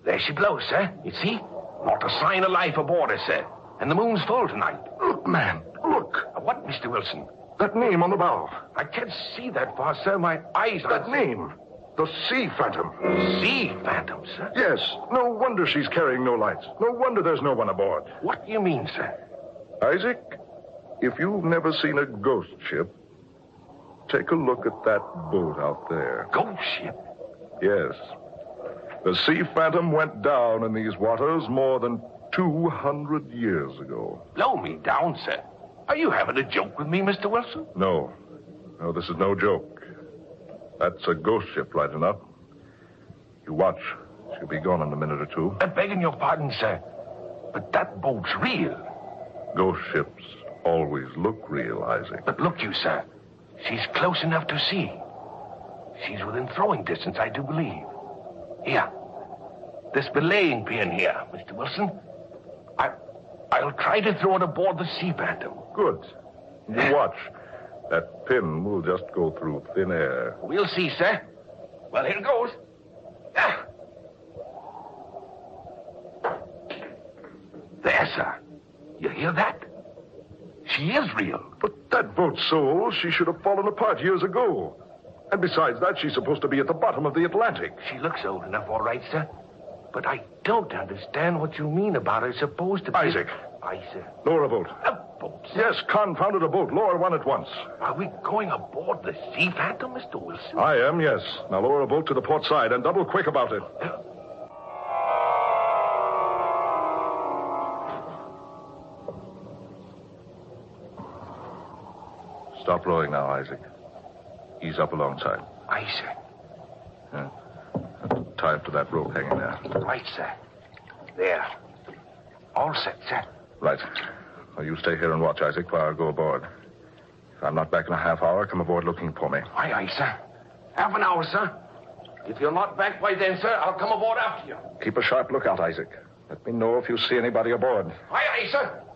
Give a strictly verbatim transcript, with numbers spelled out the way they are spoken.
There she blows, sir. You see? Not a sign of life aboard her, sir. And the moon's full tonight. Look, man, look. Uh, what, Mister Wilson? That name on the bow. I can't see that far, sir. My eyes That are... name. The Sea Phantom. Sea Phantom, sir? Yes. No wonder she's carrying no lights. No wonder there's no one aboard. What do you mean, sir? Isaac, if you've never seen a ghost ship, take a look at that boat out there. Ghost ship? Yes. The Sea Phantom went down in these waters more than two hundred years ago. Blow me down, sir. Are you having a joke with me, Mister Wilson? No. No, this is no joke. That's a ghost ship, right enough. You watch. She'll be gone in a minute or two. I'm begging your pardon, sir. But that boat's real. Ghost ships always look real, Isaac. But look you, sir. She's close enough to see. She's within throwing distance, I do believe. Here. This belaying pin here, Mister Wilson. I, I'll try to throw it aboard the Sea Phantom. Good. You watch. That pin will just go through thin air. We'll see, sir. Well, here goes. Ah. There, sir. You hear that? She is real. But that boat's so old, she should have fallen apart years ago. And besides that, she's supposed to be at the bottom of the Atlantic. She looks old enough, all right, sir. But I don't understand what you mean about her supposed to be... Isaac. Aye, sir. Lower a boat. A boat, sir? Yes, confounded a boat. Lower one at once. Are we going aboard the Sea Phantom, Mister Wilson? I am, yes. Now lower a boat to the port side and double quick about it. Uh, Stop rowing now, Isaac. Ease up alongside. Aye, sir. Yeah. Tie up to that rope hanging there. Right, sir. There. All set, sir. Right. Well, you stay here and watch, Isaac, while I go aboard. If I'm not back in a half hour, come aboard looking for me. Aye, aye, sir. Half an hour, sir. If you're not back by then, sir, I'll come aboard after you. Keep a sharp lookout, Isaac. Let me know if you see anybody aboard. Aye, aye, sir.